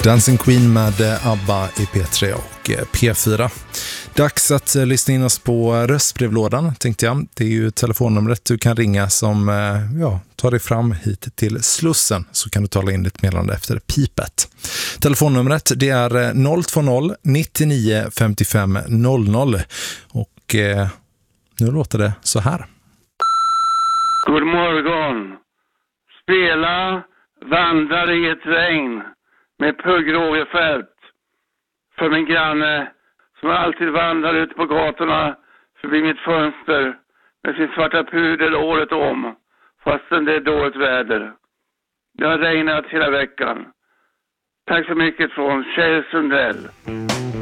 Dancing Queen med ABBA i P3 och P4. Dags att lyssna in oss på röstbrevlådan, tänkte jag. Det är ju telefonnumret du kan ringa som tar dig fram hit till Slussen, så kan du tala in ditt meddelande efter pipet. Telefonnumret det är 020 99 55 00 och nu låter det så här. God morgon. Spela Vandrar i ett regn med Pugh Rogefeldt för min granne som alltid vandrar ut på gatorna förbi mitt fönster med sin svarta pudel året om, fastän det är dåligt väder. Det har regnat hela veckan. Tack så mycket från Kjell Sundell.